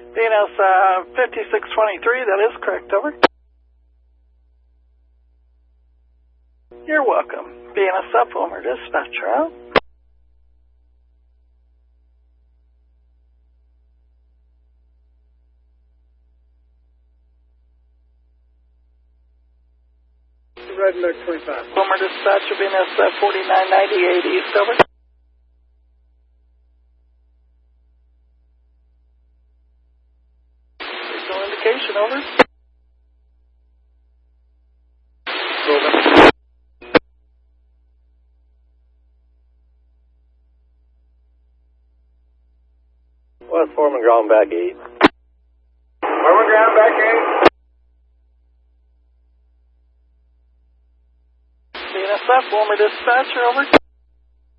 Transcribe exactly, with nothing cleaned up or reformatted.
D N S uh, fifty-six twenty-three, that is correct, over. You're welcome. B N S F, Wilmer Dispatcher, out. Red Alert twenty-five. Wilmer Dispatcher, B N S F forty-nine ninety-eight East, over. Visual indication, over. Over. West Foreman, ground back eight. Foreman, ground back eight. B N S F, Wilmer Dispatcher, over.